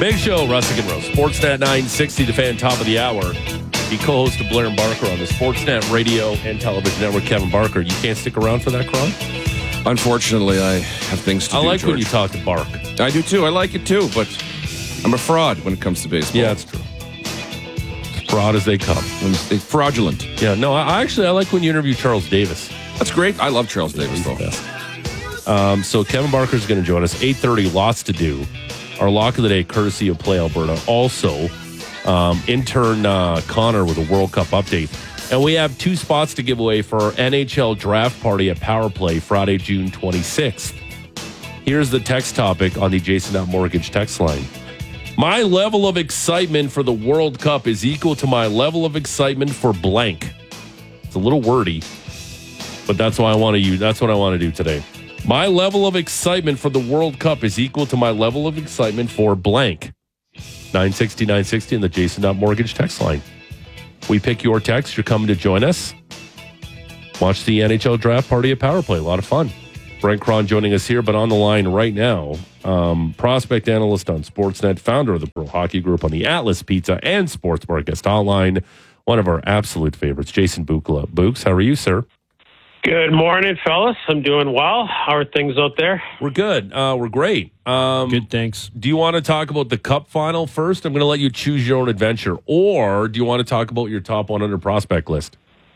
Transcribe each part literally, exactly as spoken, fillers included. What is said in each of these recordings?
Big Show, Russick and Rose. Sportsnet nine sixty, the Fan, top of the hour. The co-host of Blair and Barker on the Sportsnet radio and television network, Kevin Barker. You can't stick around for that, Cron? Unfortunately, I have things to I do, like George. when you talk to Bark. I do too. I like it too, but I'm a fraud when it comes to baseball. Yeah, that's true. Fraud as they come. When they fraudulent. Yeah, no, I actually, I like when you interview Charles Davis. That's great. I love Charles Davis, He's though. the best. Um, so Kevin Barker is going to join us. eight thirty, lots to do. Our lock of the day, courtesy of Play Alberta. Also, um, intern uh, Connor with a World Cup update. And we have two spots to give away for our N H L draft party at Power Play Friday, June twenty-sixth. Here's the text topic on the Jason Up Mortgage text line. My level of excitement for the World Cup is equal to my level of excitement for blank. It's a little wordy, but that's why I want to use. That's what I want to do today. My level of excitement for the World Cup is equal to my level of excitement for blank. nine sixty, nine sixty in the Jason Up Mortgage text line. We pick your text. You're coming to join us. Watch the N H L draft party at Power Play. A lot of fun. Brent Cron joining us here, but on the line right now, um, prospect analyst on Sportsnet, founder of the Pro Hockey Group on the Atlas Pizza and Sports Bar guest hotline, one of our absolute favorites, Jason Bukala. Books, how are you, sir? Good morning, fellas. I'm doing well. How are things out there? We're good. Uh, we're great. Um, Good, thanks. Do you want to talk about the Cup final first? I'm going to let you choose your own adventure. Or do you want to talk about your top one hundred prospect list?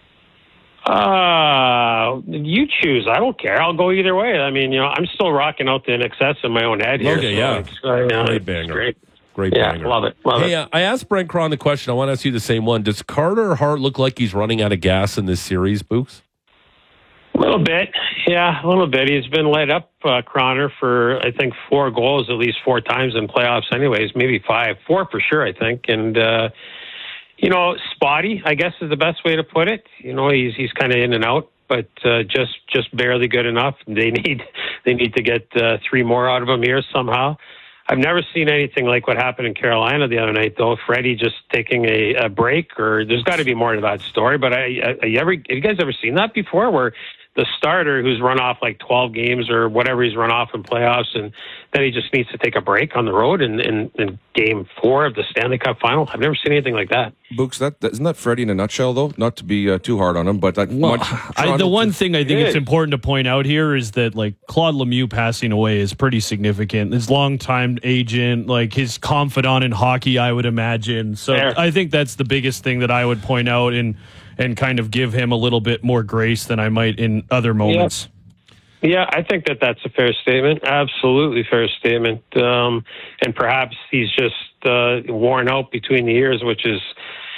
Uh, you choose. I don't care. I'll go either way. I mean, you know, I'm still rocking out the N X S in my own head here. Okay, so yeah. It's, uh, you know, Great it's banger. Great. Great Yeah, banger. love it. Love hey, it. uh, I asked Brent Cron the question. I want to ask you the same one. Does Carter Hart look like he's running out of gas in this series, Books? A little bit. Yeah, a little bit. He's been light up, uh, Croner, for, I think, four goals at least four times in playoffs anyways, maybe five. Four for sure, I think. And, uh, you know, spotty, I guess is the best way to put it. You know, he's he's kind of in and out, but uh, just just barely good enough. They need they need to get uh, three more out of him here somehow. I've never seen anything like what happened in Carolina the other night, though. Freddie just taking a, a break, or there's got to be more to that story. But I, I, you ever, have you guys ever seen that before, where the starter who's run off like twelve games or whatever he's run off in playoffs, and then he just needs to take a break on the road in, in, in game four of the Stanley Cup final? I've never seen anything like that. Books, that, that isn't that Freddie in a nutshell, though? Not to be uh, too hard on him, but that Well, much, I, the one thing I think It it's is. important to point out here is that like Claude Lemieux passing away is pretty significant. His longtime agent, like his confidant in hockey, I would imagine. So Fair. I think that's the biggest thing that I would point out and and kind of give him a little bit more grace than I might in other moments. Yeah, I think that that's a fair statement. Absolutely fair statement. Um, and perhaps he's just uh, worn out between the years, which is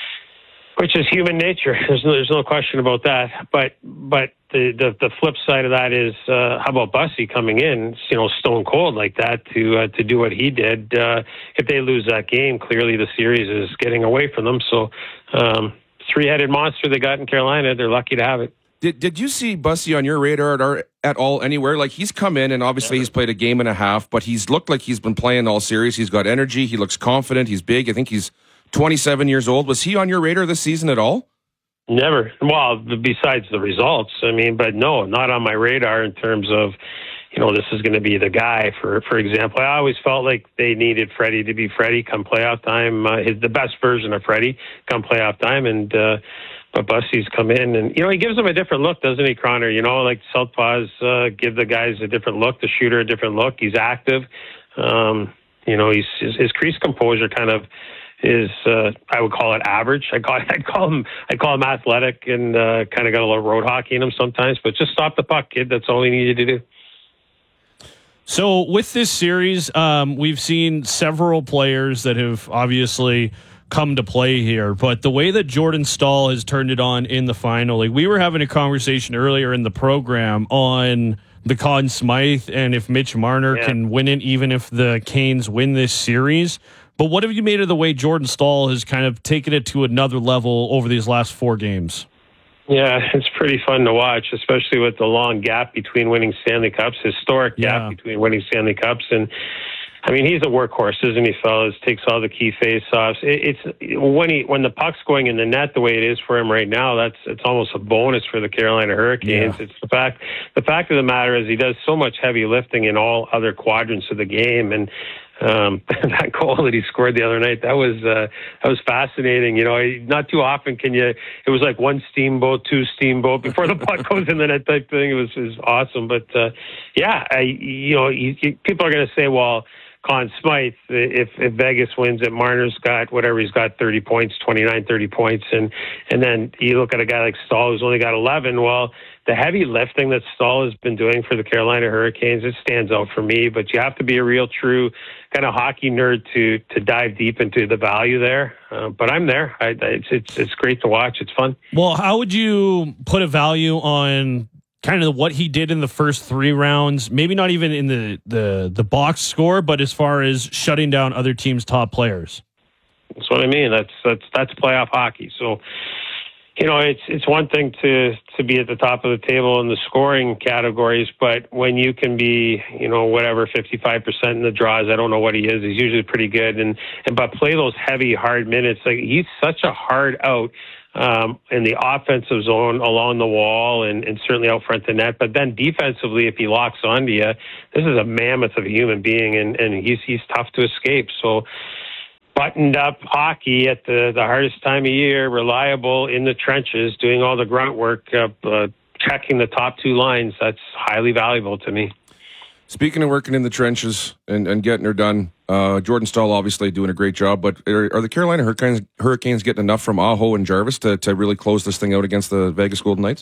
which is human nature. There's no, there's no question about that. But but the, the, the flip side of that is, uh, how about Bussy coming in, you know, stone cold like that to uh, to do what he did? Uh, if they lose that game, clearly the series is getting away from them. So um, three-headed monster they got in Carolina, they're lucky to have it. Did Did you see Bussy on your radar at, our, at all anywhere? Like, he's come in, and obviously he's played a game and a half, but he's looked like he's been playing all series. He's got energy. He looks confident. He's big. I think he's twenty-seven years old. Was he on your radar this season at all? Never. Well, besides the results, I mean, but no, not on my radar in terms of, you know, this is going to be the guy. For for example, I always felt like they needed Freddie to be Freddie come playoff time, uh, his the best version of Freddie come playoff time, and uh, but Bussy's come in, and you know, he gives them a different look, doesn't he, Croner? You know, like Southpaws uh, give the guys a different look, the shooter a different look. He's active. Um, you know, he's his, his crease composure kind of is uh, I would call it average. I call I'd call him I call him athletic and uh, kind of got a little road hockey in him sometimes. But just stop the puck, kid. That's all he needed to do. So with this series, um, we've seen several players that have obviously come to play here, but the way that Jordan Staal has turned it on in the final, like we were having a conversation earlier in the program on the Conn Smythe and if Mitch Marner Yeah. can win it, even if the Canes win this series. But what have you made of the way Jordan Staal has kind of taken it to another level over these last four games? Yeah, it's pretty fun to watch, especially with the long gap between winning Stanley Cups, historic Yeah. gap between winning Stanley Cups. And, I mean, he's a workhorse, isn't he, fellas? Takes all the key face-offs. It, it's when he when the puck's going in the net the way it is for him right now, that's it's almost a bonus for the Carolina Hurricanes. Yeah. It's the fact the fact of the matter is he does so much heavy lifting in all other quadrants of the game. And Um, that goal that he scored the other night, that was uh, that was fascinating. You know, not too often can you. It was like one steamboat, two steamboat before the puck goes in the net type thing. It was, it was awesome. But uh, yeah, I, you know, you, you, people are going to say, well, Conn Smythe, if, if Vegas wins it, Marner's got whatever he's got, thirty points, twenty-nine, thirty points, and and then you look at a guy like Stahl who's only got eleven. Well, the heavy lifting that Stahl has been doing for the Carolina Hurricanes, it stands out for me. But you have to be a real, true kind of hockey nerd to to dive deep into the value there. Uh, but I'm there. I, it's it's it's great to watch. It's fun. Well, how would you put a value on kind of what he did in the first three rounds? Maybe not even in the the the box score, but as far as shutting down other teams' top players. That's what I mean. That's that's that's playoff hockey. So, you know, it's it's one thing to to be at the top of the table in the scoring categories, but when you can be, you know, whatever fifty-five percent in the draws, I don't know what he is. He's usually pretty good, and and but play those heavy, hard minutes. Like, he's such a hard out um, in the offensive zone along the wall, and, and certainly out front of the net. But then defensively, if he locks onto you, this is a mammoth of a human being, and and he's he's tough to escape. So, buttoned up hockey at the, the hardest time of year, reliable in the trenches, doing all the grunt work, uh, uh, checking the top two lines. That's highly valuable to me. Speaking of working in the trenches and, and getting her done, uh, Jordan Staal obviously doing a great job, but are, are the Carolina Hurricanes, Hurricanes getting enough from Aho and Jarvis to, to really close this thing out against the Vegas Golden Knights?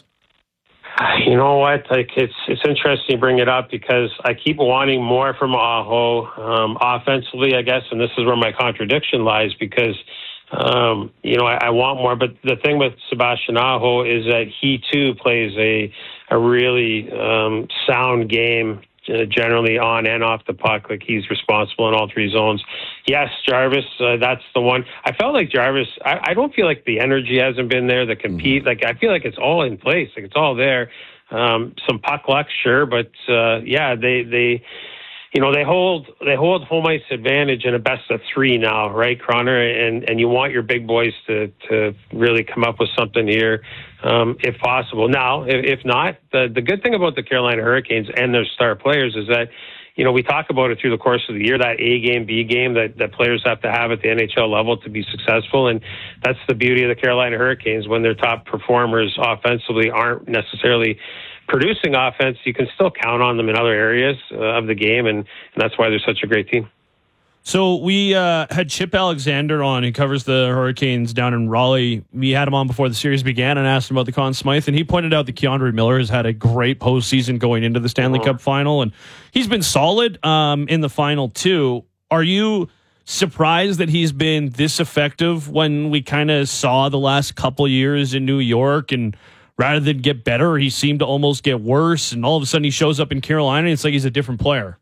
You know what? Like, it's it's interesting you bring it up, because I keep wanting more from Aho um, offensively, I guess, and this is where my contradiction lies, because um, you know I, I want more. But the thing with Sebastian Aho is that he too plays a a really um, sound game. Uh, generally on and off the puck, like he's responsible in all three zones. Yes, Jarvis, uh, that's the one. I felt like Jarvis, I, I don't feel like the energy hasn't been there, the compete. Like, I feel like it's all in place, like it's all there. Um, some puck luck, sure, but uh, yeah, they they you know they hold they hold home ice advantage in a best of three now, right, Croner? And and you want your big boys to to really come up with something here. Um, if possible. Now, if, if not, the, the good thing about the Carolina Hurricanes and their star players is that, you know, we talk about it through the course of the year, that A game, B game that, that players have to have at the N H L level to be successful. And that's the beauty of the Carolina Hurricanes. When their top performers offensively aren't necessarily producing offense, you can still count on them in other areas uh, of the game. And, and that's why they're such a great team. So we uh, had Chip Alexander on, who covers the Hurricanes down in Raleigh. We had him on before the series began and asked him about the Conn Smythe, and he pointed out that Keandre Miller has had a great postseason going into the Stanley Cup final, and he's been solid um, in the final too. Are you surprised that he's been this effective when we kind of saw the last couple years in New York, and rather than get better, he seemed to almost get worse, and all of a sudden he shows up in Carolina and it's like he's a different player?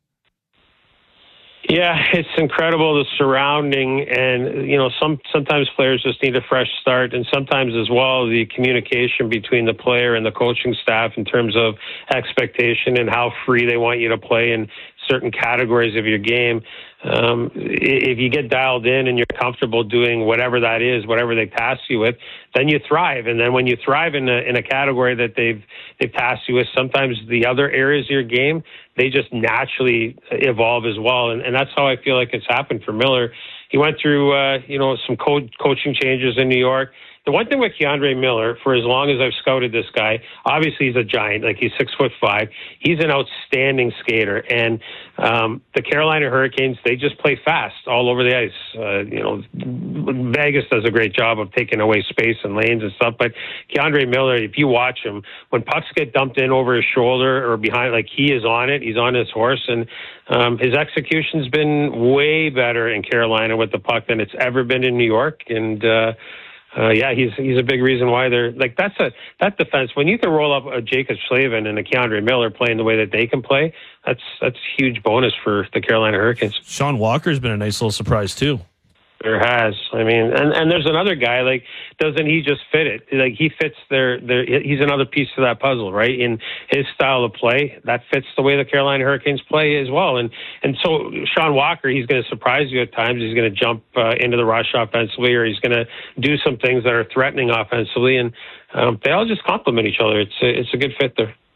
Yeah, it's incredible, the surrounding, and you know, some sometimes players just need a fresh start, and sometimes as well the communication between the player and the coaching staff in terms of expectation and how free they want you to play in certain categories of your game. Um, if you get dialed in and you're comfortable doing whatever that is, whatever they task you with, then you thrive. And then when you thrive in a, in a category that they've they've tasked you with, sometimes the other areas of your game, they just naturally evolve as well. And, and that's how I feel like it's happened for Miller. He went through, uh, you know, some co- coaching changes in New York. The one thing with Keandre Miller, for as long as I've scouted this guy, obviously he's a giant, like he's six foot five. He's an outstanding skater. And um, the Carolina Hurricanes, they just play fast all over the ice. Uh, you know, Vegas does a great job of taking away space and lanes and stuff. But Keandre Miller, if you watch him, when pucks get dumped in over his shoulder or behind, like he is on it, he's on his horse. And um, his execution's been way better in Carolina with the puck than it's ever been in New York. And, uh, Uh, yeah, he's he's a big reason why they're like that's a that defense. When you can roll up a Jacob Slavin and a Keandre Miller playing the way that they can play, that's that's a huge bonus for the Carolina Hurricanes. Sean Walker's been a nice little surprise too. There has. I mean, and, and there's another guy, like, doesn't he just fit it? Like, he fits their, their, he's another piece to that puzzle, right? In his style of play, that fits the way the Carolina Hurricanes play as well. And, and so Sean Walker, he's going to surprise you at times. He's going to jump uh, into the rush offensively, or he's going to do some things that are threatening offensively. And um, they all just complement each other. It's a, it's a good fit there.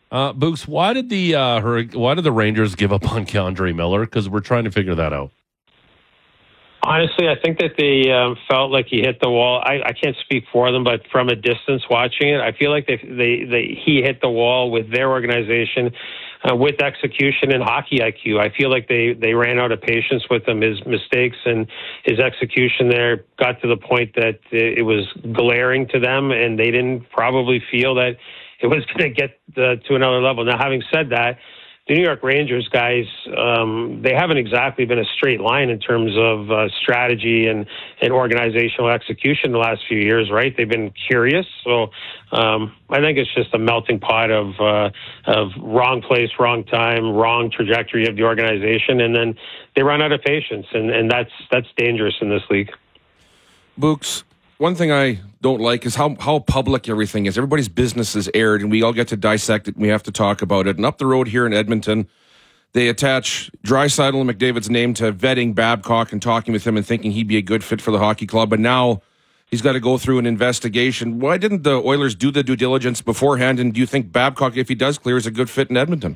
Uh, Books, why did the uh, her, why did the Rangers give up on K'Andre Miller? Because we're trying to figure that out. Honestly, I think that they um, felt like he hit the wall. I, I can't speak for them, but from a distance watching it, I feel like they, they, they he hit the wall with their organization, uh, with execution and hockey I Q. I feel like they, they ran out of patience with him. His mistakes and his execution there got to the point that it was glaring to them, and they didn't probably feel that it was going to get the, to another level. Now, having said that, the New York Rangers guys, um, they haven't exactly been a straight line in terms of uh, strategy and, and organizational execution the last few years, right? They've been curious. So um, I think it's just a melting pot of uh, of wrong place, wrong time, wrong trajectory of the organization. And then they run out of patience. And, and that's that's dangerous in this league. Books, one thing I don't like is how, how public everything is. Everybody's business is aired, and we all get to dissect it, and we have to talk about it. And up the road here in Edmonton, they attach Draisaitl and McDavid's name to vetting Babcock and talking with him and thinking he'd be a good fit for the hockey club. But now he's got to go through an investigation. Why didn't the Oilers do the due diligence beforehand? And do you think Babcock, if he does clear, is a good fit in Edmonton?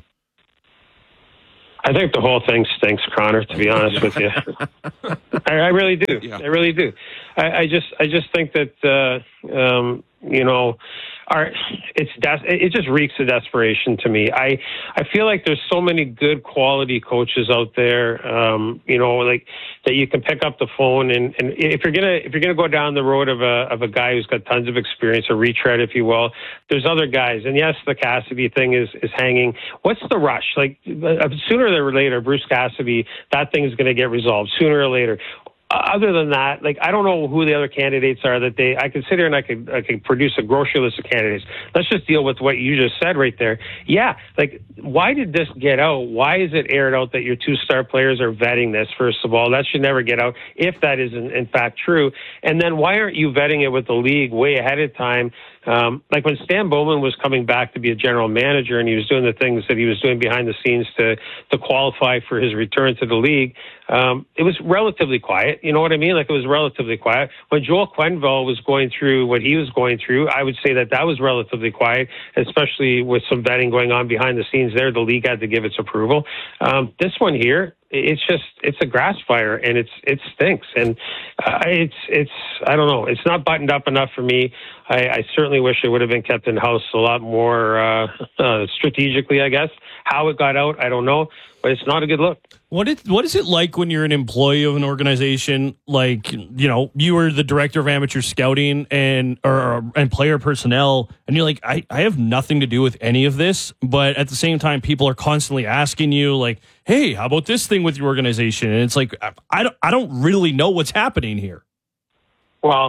I think the whole thing stinks, Connor, to be honest with you. I, I really do. Yeah. I really do. I, I just I just think that, uh, um, you know, our, it's des- it just reeks of desperation to me. I, I feel like there's so many good quality coaches out there, um, you know, like that you can pick up the phone and, and if you're gonna if you're gonna go down the road of a of a guy who's got tons of experience, a retread, if you will, there's other guys. And yes, the Cassidy thing is is hanging. What's the rush? Like uh, sooner or later, Bruce Cassidy, that thing is going to get resolved sooner or later. Other than that, like, I don't know who the other candidates are that they, I could sit here and I could, I could produce a grocery list of candidates. Let's just deal with what you just said right there. Yeah. Like, why did this get out? Why is it aired out that your two star players are vetting this? First of all, that should never get out if that is in, in fact true. And then why aren't you vetting it with the league way ahead of time? Um, like when Stan Bowman was coming back to be a general manager and he was doing the things that he was doing behind the scenes to, to qualify for his return to the league, um, it was relatively quiet. You know what I mean? Like it was relatively quiet. When Joel Quenneville was going through what he was going through, I would say that that was relatively quiet, especially with some vetting going on behind the scenes there. The league had to give its approval. Um, this one here, it's just, it's a grass fire and it's, it stinks. And uh, it's, it's, I don't know. It's not buttoned up enough for me. I, I certainly wish it would have been kept in house a lot more uh, uh, strategically, I guess. How it got out, I don't know, but it's not a good look. What it, what is it like when you're an employee of an organization? Like, you know, you were the director of amateur scouting and or and player personnel, and you're like, I, I have nothing to do with any of this. But at the same time, people are constantly asking you, like, hey, how about this thing with your organization? And it's like, I don't, I don't really know what's happening here. Well,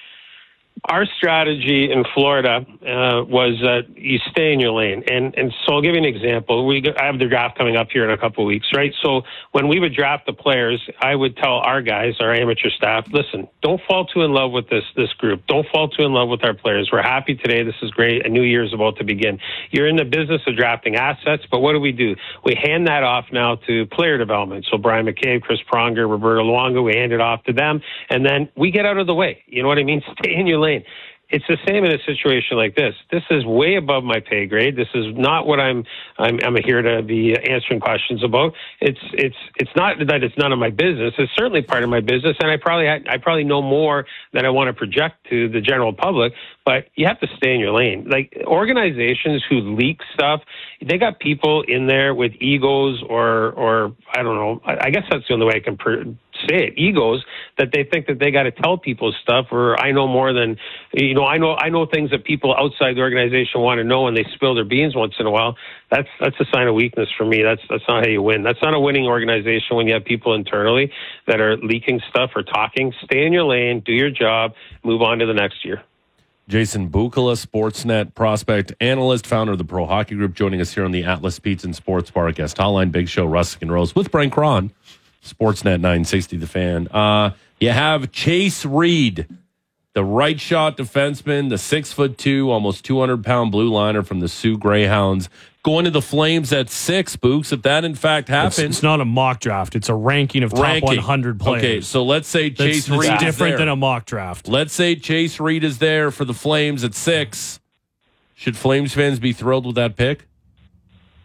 our strategy in Florida uh, was that you stay in your lane. And and so I'll give you an example. We I have the draft coming up here in a couple of weeks, right? So when we would draft the players, I would tell our guys, our amateur staff, listen, don't fall too in love with this this group. Don't fall too in love with our players. We're happy today. This is great. A new year is about to begin. You're in the business of drafting assets, but what do we do? We hand that off now to player development. So Brian McCabe, Chris Pronger, Roberto Luongo, we hand it off to them, and then we get out of the way. You know what I mean? Stay in your lane. It's the same in a situation like this. This is way above my pay grade. This is not what I'm I'm, I'm here to be answering questions about. It's it's it's not that it's none of my business. It's certainly part of my business, and I probably I probably know more than I want to project to the general public. But you have to stay in your lane. Like organizations who leak stuff, they got people in there with egos, or or I don't know. I, I guess that's the only way I can per- say it. Egos that they think that they got to tell people stuff, or I know more than you know. I know I know things that people outside the organization want to know, and they spill their beans once in a while. That's that's a sign of weakness for me. That's that's not how you win. That's not a winning organization when you have people internally that are leaking stuff or talking. Stay in your lane, do your job, move on to the next year. Jason Bukala, Sportsnet prospect, analyst, founder of the Pro Hockey Group, joining us here on the Atlas Pizza and Sports Bar guest hotline. Big Show, Russick and Rose with Brent Cron, Sportsnet nine sixty The Fan. Uh, you have Chase Reed, the right shot defenseman, the six foot two, almost two hundred pound blue liner from the Sioux Greyhounds, going to the Flames at six. Books, if that in fact happens, it's, it's not a mock draft; it's a ranking of top ranking. one hundred players. Okay, so let's say Chase that's, Reed that's is different there. than a mock draft. Let's say Chase Reed is there for the Flames at six. Should Flames fans be thrilled with that pick?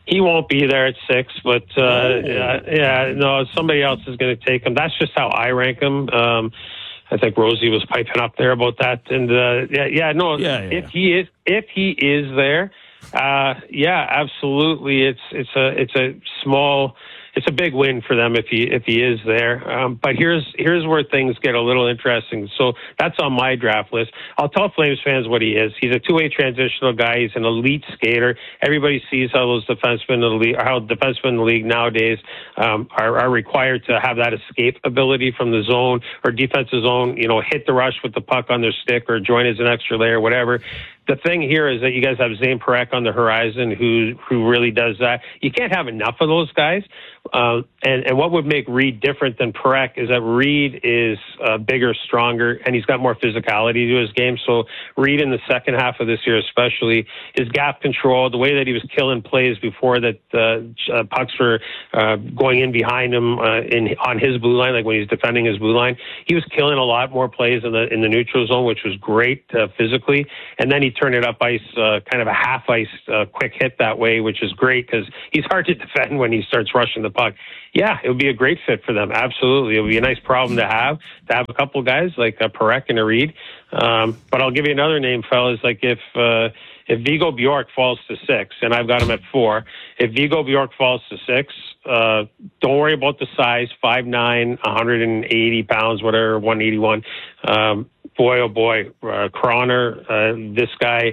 He won't be there at six, but uh, oh. yeah, yeah, no, somebody else is going to take him. That's just how I rank him. Um, I think Rosie was piping up there about that, and uh, yeah, yeah, no, yeah, yeah. if he is, if he is there, uh, yeah, absolutely, it's it's a it's a small. It's a big win for them if he if he is there. Um, but here's here's where things get a little interesting. So that's on my draft list. I'll tell Flames fans what he is. He's a two-way transitional guy. He's an elite skater. Everybody sees how those defensemen in the league, how defensemen in the league nowadays um, are, are required to have that escape ability from the zone or defensive zone. You know, hit the rush with the puck on their stick or join as an extra layer, whatever. The thing here is that you guys have Zane Parekh on the horizon who who really does that. You can't have enough of those guys. Uh, and, and what would make Reed different than Parekh is that Reed is uh, bigger, stronger, and he's got more physicality to his game. So Reed in the second half of this year especially, his gap control, the way that he was killing plays before that uh, uh, pucks were uh, going in behind him uh, in on his blue line, like when he's defending his blue line, he was killing a lot more plays in the in the neutral zone, which was great uh, physically. And then he turned it up ice, uh, kind of a half ice, uh, quick hit that way, which is great because he's hard to defend when he starts rushing the puck. Yeah, it would be a great fit for them. Absolutely. It would be a nice problem to have, to have a couple guys like a Parekh and a Reed. Um, but I'll give you another name, fellas. Like if, uh, if Viggo Bjork falls to six, and I've got him at four, if Viggo Bjork falls to six, uh, don't worry about the size, five nine, one hundred eighty pounds, whatever, one eighty-one. Um, boy, oh boy, uh, Croner, uh, this guy,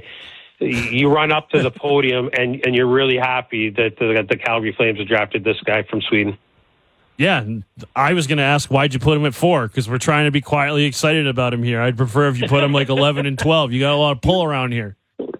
you run up to the podium and, and you're really happy that the, that the Calgary Flames have drafted this guy from Sweden. Yeah, I was going to ask why'd you put him at four because we're trying to be quietly excited about him here. I'd prefer if you put him like eleven and twelve. You got a lot of pull around here.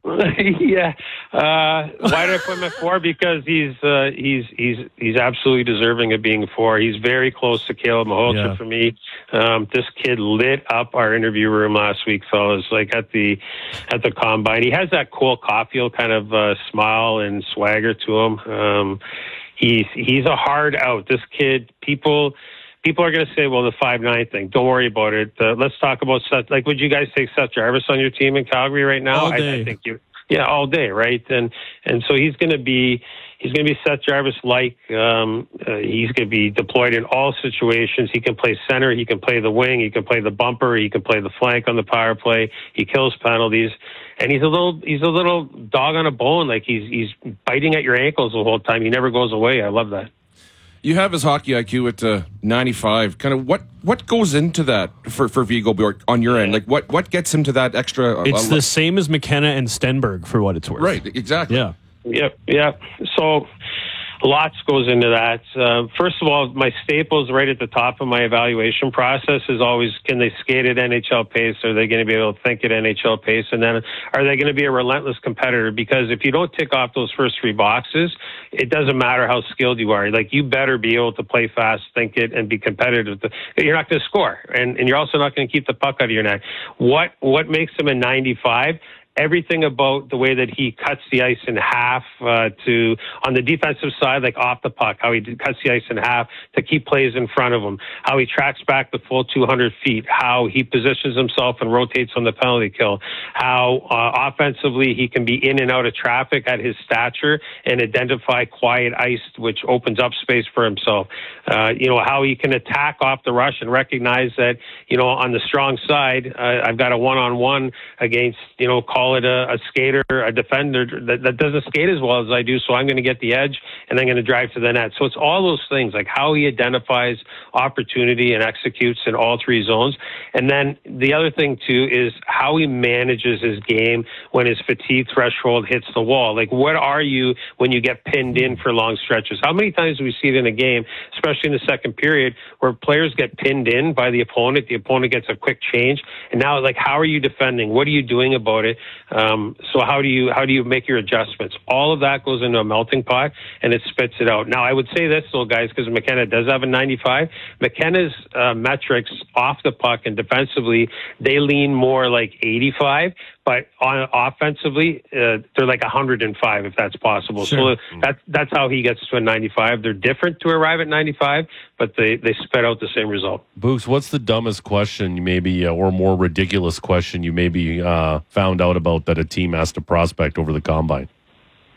yeah. Uh, why did I put him at four? Because he's uh, he's he's he's absolutely deserving of being four. He's very close to Caleb Malhotra yeah. for me. Um, this kid lit up our interview room last week, fellas. Like at the at the combine, he has that Cole Caulfield kind of uh, smile and swagger to him. Um, he's he's a hard out. This kid, people. People are going to say, well, the five nine thing, don't worry about it. Uh, let's talk about Seth. Like, would you guys take Seth Jarvis on your team in Calgary right now? All day. I, I think you, yeah, all day, right? And and so he's going to be he's going to be Seth Jarvis like. Um, uh, he's going to be deployed in all situations. He can play center, he can play the wing, he can play the bumper, he can play the flank on the power play. He kills penalties, and he's a little he's a little dog on a bone. Like he's he's biting at your ankles the whole time. He never goes away. I love that. You have his hockey I Q at uh, ninety-five. Kind of what, what goes into that for, for Viggo Bjork on your end? Like what, what gets him to that extra? Uh, it's uh, the same as McKenna and Stenberg for what it's worth. Right, exactly. Yeah. Yep, yep. So lots goes into that. Uh, first of all, my staples right at the top of my evaluation process is always, can they skate at N H L pace? Are they going to be able to think at N H L pace? And then are they going to be a relentless competitor? Because if you don't tick off those first three boxes, it doesn't matter how skilled you are. Like you better be able to play fast, think it, and be competitive. You're not going to score. And, and you're also not going to keep the puck out of your net. What, what makes him a ninety-five? Everything about the way that he cuts the ice in half uh, to on the defensive side, like off the puck, how he cuts the ice in half to keep plays in front of him, how he tracks back the full two hundred feet, how he positions himself and rotates on the penalty kill, how uh, offensively he can be in and out of traffic at his stature and identify quiet ice, which opens up space for himself. Uh, you know, how he can attack off the rush and recognize that, you know, on the strong side, uh, I've got a one-on-one against, you know, call it a, a skater, a defender that, that doesn't skate as well as I do, so I'm going to get the edge and I'm going to drive to the net. So it's all those things, like how he identifies opportunity and executes in all three zones. And then the other thing, too, is how he manages his game when his fatigue threshold hits the wall. Like, what are you when you get pinned in for long stretches? How many times do we see it in a game, especially in the second period, where players get pinned in by the opponent, the opponent gets a quick change, and now, like, how are you defending? What are you doing about it? Um, so how do you how do you make your adjustments? All of that goes into a melting pot, and it spits it out. Now, I would say this, though, guys, because McKenna does have a ninety-five. McKenna's uh, metrics off the puck and defensively, they lean more like eighty-five, but on offensively, uh, they're like one hundred five, if that's possible. Sure. So that's that's how he gets to a ninety-five. They're different to arrive at ninety-five, but they, they spit out the same result. Books, what's the dumbest question you maybe, uh, or more ridiculous question you maybe uh, found out about that a team has to prospect over the combine?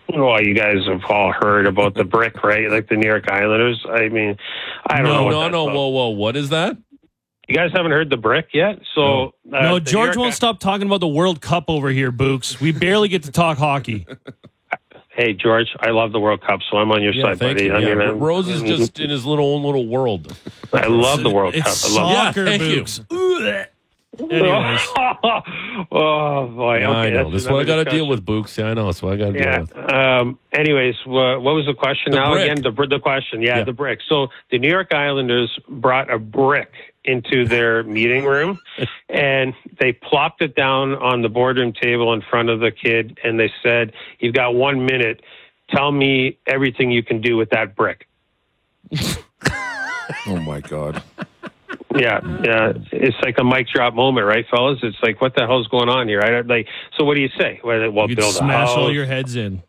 Well, you guys have all heard about the brick, right? Like the New York Islanders. I mean, I don't no, know. What no, that's no. about. Whoa, whoa. What is that? You guys haven't heard the brick yet? So No, uh, no the George New York- won't stop talking about the World Cup over here, Books. We barely get to talk hockey. Hey, George, I love the World Cup, so I'm on your Yeah, side, thank buddy. you. I Yeah, mean, I'm- Rose is just in his little own little world. I love the World It's Cup. I love soccer, Yeah, thank you. Books. Ugh. Anyways. oh boy! Yeah, okay, I know. that's This is what I another got to deal discussion. with, Books. Yeah, I know. That's what I got to deal Yeah. with. Um, anyways, wha- what was the question The now brick. again? The br- the question. Yeah, Yeah. the brick. So the New York Islanders brought a brick into their meeting room, and they plopped it down on the boardroom table in front of the kid, and they said, "You've got one minute. Tell me everything you can do with that brick." Oh my God. Yeah, yeah. It's like a mic drop moment, right, fellas? It's like, what the hell's going on here? I like. So, what do you say? Well, well You build could a smash house. all your heads in.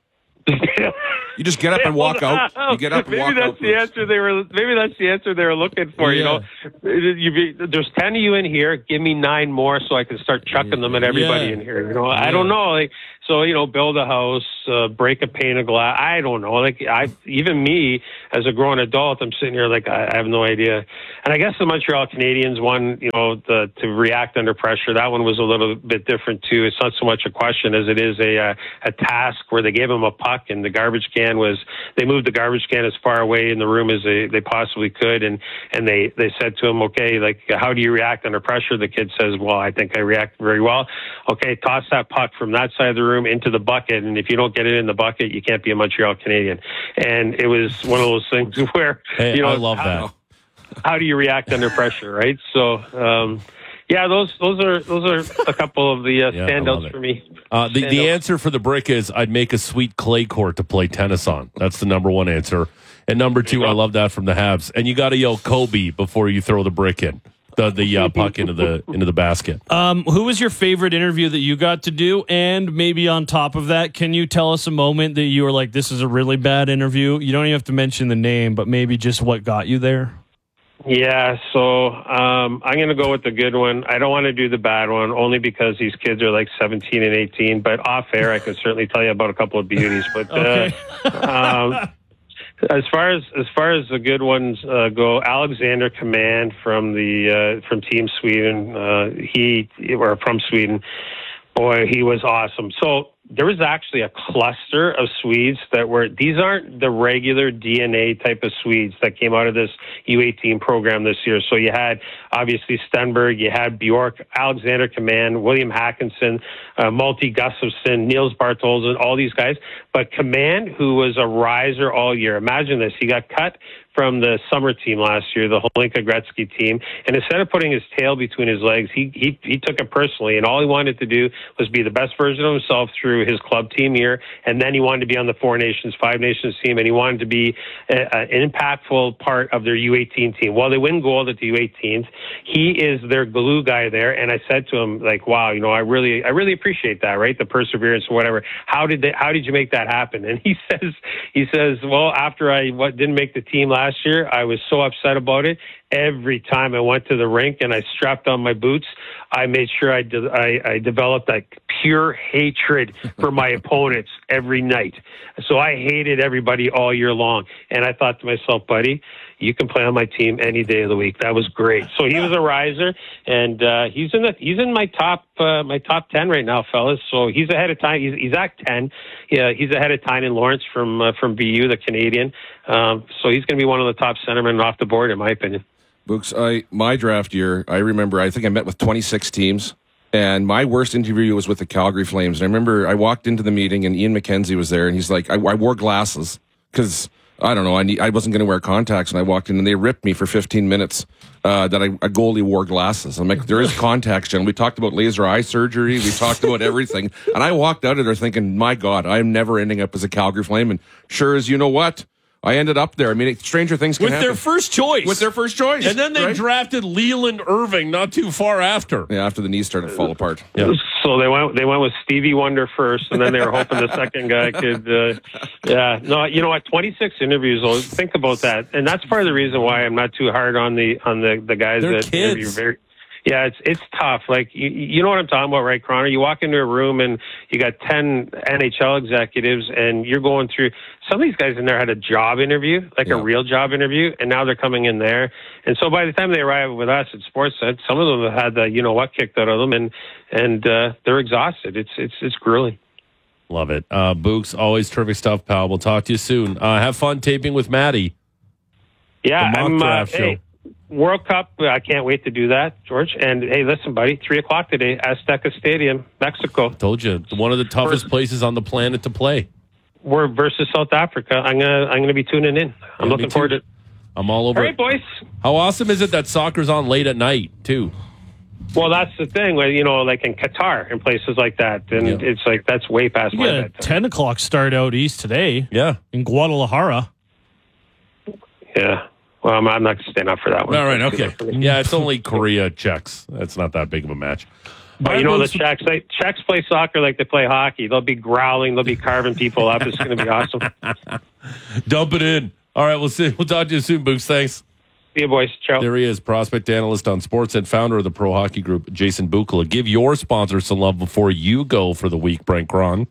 You just get up and walk out. You get up and maybe walk that's out. the answer they were. Maybe that's the answer they were looking for. You Yeah. know, you be, there's ten of you in here. Give me nine more so I can start chucking them at everybody Yeah. in here. You know, I don't know. Like, so you know, build a house, uh, break a pane of glass. I don't know. Like, I even me as a grown adult, I'm sitting here like I, I have no idea. And I guess the Montreal Canadiens one, you know, the, to react under pressure. That one was a little bit different too. It's not so much a question as it is a uh, a task where they gave them a puck and the garbage can was. They moved the garbage can as far away in the room as they, they possibly could, and and they, they said to him, okay, like, how do you react under pressure? The kid says, well, I think I react very well. Okay, toss that puck from that side of the room into the bucket, and if you don't get it in the bucket, you can't be a Montreal Canadian. And it was one of those things where, Hey, you know, I love how, that. how do you react under pressure, right? So, um, yeah, those those are those are a couple of the uh, Yeah, I love standouts it. for me. Uh, the, Stand the up. answer for the brick is I'd make a sweet clay court to play tennis on. That's the number one answer. And number two, I love that from the Habs. And you got to yell Kobe before you throw the brick in, the the uh, puck into the into the basket. Um, who was your favorite interview that you got to do? And maybe on top of that, can you tell us a moment that you were like, this is a really bad interview? You don't even have to mention the name, but maybe just what got you there. Yeah, so um, I'm going to go with the good one. I don't want to do the bad one, only because these kids are like seventeen and eighteen. But off air, I can certainly tell you about a couple of beauties. But Okay. uh, um, as far as as far as the good ones uh, go, Alexander Command from the uh, from Team Sweden, uh, he or from Sweden. Boy, he was awesome. So there was actually a cluster of Swedes that were, these aren't the regular D N A type of Swedes that came out of this U eighteen program this year. So you had obviously Stenberg, you had Bjork, Alexander Command, William Hackinson, uh, Multi Gustafsson, Niels Bartolsen, all these guys. But Command, who was a riser all year, imagine this, he got cut from the summer team last year, the Holinka Gretzky team, and instead of putting his tail between his legs, he, he he took it personally, and all he wanted to do was be the best version of himself through his club team year, and then he wanted to be on the Four Nations, Five Nations team, and he wanted to be a, a, an impactful part of their U eighteen team. While they win gold at the U eighteens, he is their glue guy there, and I said to him, like, wow, you know, I really I really appreciate that, right? The perseverance or whatever. How did they, how did you make that happen? And he says, he says, well, after I what, didn't make the team last year, I was so upset about it. Every time I went to the rink and I strapped on my boots, I made sure I, de- I, I developed like pure hatred for my opponents every night. So I hated everybody all year long. And I thought to myself, buddy, you can play on my team any day of the week. That was great. So he was a riser, and uh, he's in the he's in my top uh, my top ten right now, fellas. So he's ahead of time. He's, he's at ten. Yeah, he's ahead of Tynan Lawrence from uh, from B U, the Canadian. Um, so he's going to be one of the top centermen off the board, in my opinion. Books, I my draft year, I remember, I think I met with twenty-six teams, and my worst interview was with the Calgary Flames. And I remember I walked into the meeting, and Ian McKenzie was there, and he's like, I, I wore glasses, because, I don't know, I need, I wasn't going to wear contacts, and I walked in, and they ripped me for fifteen minutes uh, that I, a goalie wore glasses. I'm like, there is contacts, Jen. We talked about laser eye surgery, we talked about everything, and I walked out of there thinking, my God, I am never ending up as a Calgary Flame, and sure as you know what, I ended up there. I mean, stranger things can With happen. their first choice. With their first choice. And then they right? drafted Leland Irving not too far after. Yeah, after the knees started to fall apart. Yeah. So they went they went with Stevie Wonder first, and then they were hoping the second guy could. Uh, yeah, no, you know what? twenty-six interviews. Though, think about that, and that's part of the reason why I'm not too hard on the on the the guys They're that interview kids. very. Yeah, it's it's tough. Like, you, you know what I'm talking about, right, Connor? You walk into a room and you got ten N H L executives, and you're going through. Some of these guys in there had a job interview, like yeah. a real job interview, and now they're coming in there. And so by the time they arrive with us at Sportsnet, some of them have had the you know what kicked out of them, and and uh, they're exhausted. It's it's it's grueling. Love it, uh, Books. Always terrific stuff, pal. We'll talk to you soon. Uh, have fun taping with Maddie. Yeah, the mock I'm. Draft Uh, show. Hey, World Cup, I can't wait to do that, George. And, hey, listen, buddy, three o'clock today, Azteca Stadium, Mexico. Told you, one of the toughest places on the planet to play. We're versus South Africa. I'm going to I'm gonna be tuning in. I'm Yeah, looking forward to it. I'm all over All right, it. boys. How awesome is it that soccer's on late at night, too? Well, that's the thing, where, you know, like in Qatar and places like that. And Yeah. it's like, that's way past my Yeah, bedtime. ten o'clock start out east today. Yeah. In Guadalajara. Yeah. Well, I'm, I'm not staying up for that one. All right, okay. Yeah, it's only Korea, Czechs. That's not that big of a match. But you know, the Czechs, they, Czechs play soccer like they play hockey. They'll be growling. They'll be carving people up. It's going to be awesome. Dump it in. All right, we'll see. We'll talk to you soon, Books. Thanks. See you, boys. Ciao. There he is, prospect analyst on Sports and founder of the Pro Hockey Group, Jason Bukala. Give your sponsor some love before you go for the week, Brent Cron.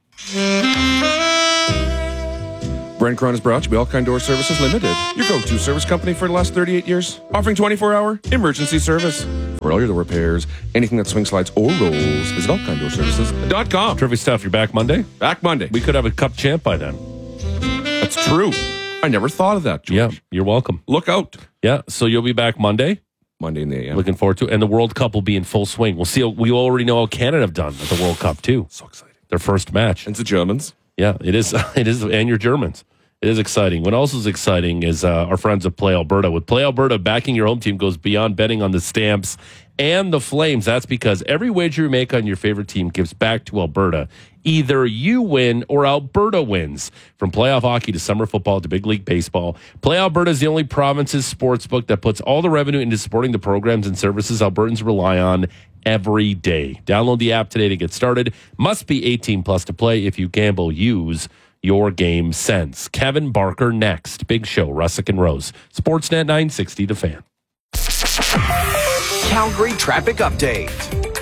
Brent Cron is brought to you by Alkine Door Services Limited, your go-to service company for the last thirty-eight years, offering twenty-four hour emergency service. For all your door repairs, anything that swing slides or rolls, visit alkine door services dot com. Terrific stuff. You're back Monday? Back Monday. We could have a cup champ by then. That's true. I never thought of that, George. Yeah, you're welcome. Look out. Yeah, so you'll be back Monday. Monday in the A M. Looking forward to it. And the World Cup will be in full swing. We'll see. We already know how Canada have done at the World Cup, too. So exciting. Their first match. And it's the Germans. Yeah, it is. It is, and your Germans. It is exciting. What else is exciting is uh, our friends at Play Alberta. With Play Alberta, backing your home team goes beyond betting on the Stamps and the Flames. That's because every wager you make on your favorite team gives back to Alberta. Either you win or Alberta wins. From playoff hockey to summer football to big league baseball, Play Alberta is the only province's sportsbook that puts all the revenue into supporting the programs and services Albertans rely on every day. Download the app today to get started. Must be eighteen plus to play. If you gamble, use your game sense. Kevin Barker next. Big Show, Russick and Rose. Sportsnet nine sixty, The Fan. Calgary traffic update.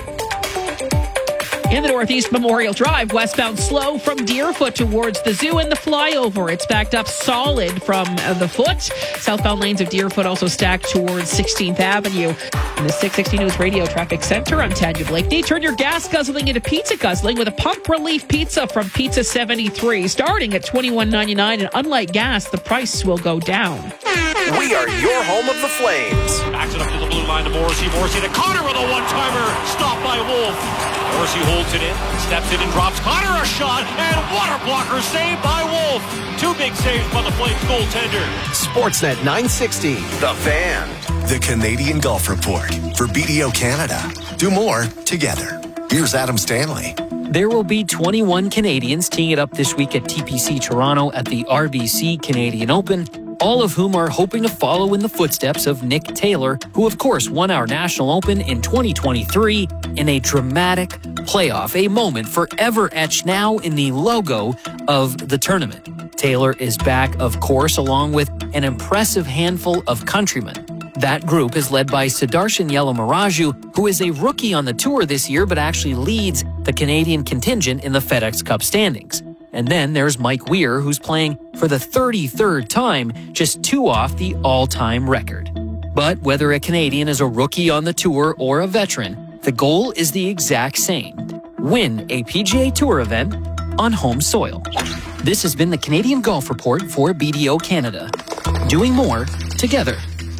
In the Northeast Memorial Drive, westbound slow from Deerfoot towards the zoo and the flyover. It's backed up solid from uh, the foot. Southbound lanes of Deerfoot also stacked towards sixteenth Avenue. In the six sixty News Radio Traffic Center, I'm Tanya Blakeney. Turn your gas guzzling into pizza guzzling with a pump relief pizza from Pizza seventy-three. Starting at twenty-one ninety-nine, and unlike gas, the price will go down. We are your home of the Flames. Backs it up to the blue line to Morrissey. Morrissey to Connor with a one-timer. Stopped by Wolf. Morrissey holds it in, steps in and drops Connor a shot, and water blocker saved by Wolf. Two big saves by the Flames goaltender. Sportsnet nine sixty, The Fan. The Canadian Golf Report for B D O Canada. Do more together. Here's Adam Stanley. There will be twenty-one Canadians teeing it up this week at T P C Toronto at the R B C Canadian Open, all of whom are hoping to follow in the footsteps of Nick Taylor, who of course won our National Open in twenty twenty-three in a dramatic playoff, a moment forever etched now in the logo of the tournament. Taylor is back, of course, along with an impressive handful of countrymen. That group is led by Sudarshan Yelamaraju, who is a rookie on the tour this year but actually leads the Canadian contingent in the FedEx Cup standings. And then there's Mike Weir, who's playing for the thirty-third time, just two off the all-time record. But whether a Canadian is a rookie on the tour or a veteran, the goal is the exact same: win a P G A Tour event on home soil. This has been the Canadian Golf Report for B D O Canada. Doing more together.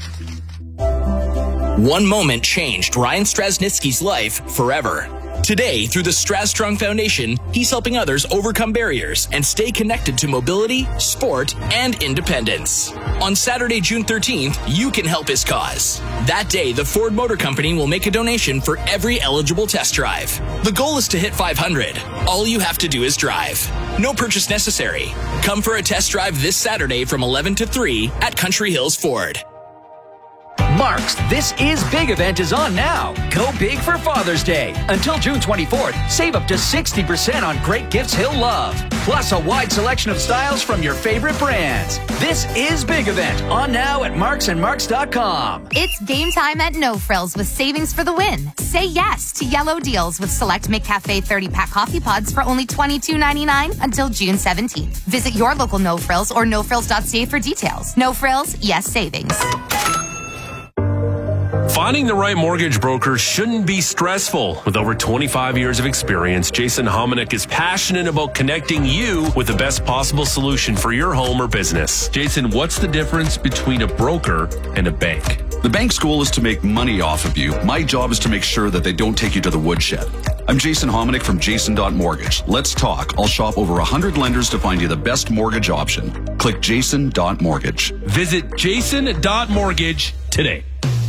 One moment changed Ryan Strasnitsky's life forever. Today, through the Strastrong Foundation, he's helping others overcome barriers and stay connected to mobility, sport, and independence. On Saturday, June thirteenth, you can help his cause. That day, the Ford Motor Company will make a donation for every eligible test drive. The goal is to hit five hundred. All you have to do is drive. No purchase necessary. Come for a test drive this Saturday from eleven to three at Country Hills Ford. Mark's This Is Big event is on now. Go big for Father's Day. Until June twenty-fourth, save up to sixty percent on great gifts he'll love. Plus a wide selection of styles from your favorite brands. This Is Big event on now at marks and marks dot com. It's game time at No Frills with savings for the win. Say yes to yellow deals with select McCafe thirty-pack coffee pods for only twenty-two ninety-nine until June seventeenth. Visit your local No Frills or no frills dot c a for details. No Frills, yes savings. Finding the right mortgage broker shouldn't be stressful. With over twenty-five years of experience, Jason Hominick is passionate about connecting you with the best possible solution for your home or business. Jason, what's the difference between a broker and a bank? The bank's goal is to make money off of you. My job is to make sure that they don't take you to the woodshed. I'm Jason Hominick from Jason dot Mortgage. Let's talk. I'll shop over one hundred lenders to find you the best mortgage option. Click Jason dot Mortgage. Visit Jason dot Mortgage today.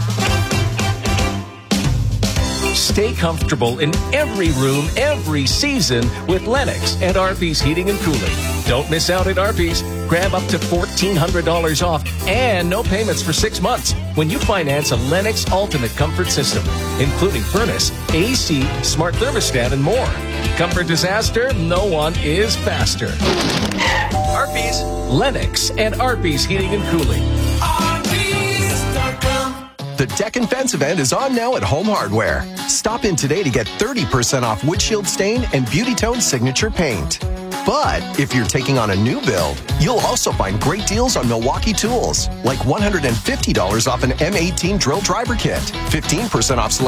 Stay comfortable in every room, every season with Lennox and Arby's Heating and Cooling. Don't miss out at Arby's. Grab up to fourteen hundred dollars off and no payments for six months when you finance a Lennox Ultimate Comfort System, including furnace, A C, smart thermostat, and more. Comfort disaster, no one is faster. Arby's. Lennox and Arby's Heating and Cooling. The Deck and Fence event is on now at Home Hardware. Stop in today to get thirty percent off windshield stain and Beauty Tone signature paint. But if you're taking on a new build, you'll also find great deals on Milwaukee tools, like one hundred fifty dollars off an M eighteen drill driver kit, fifteen percent off select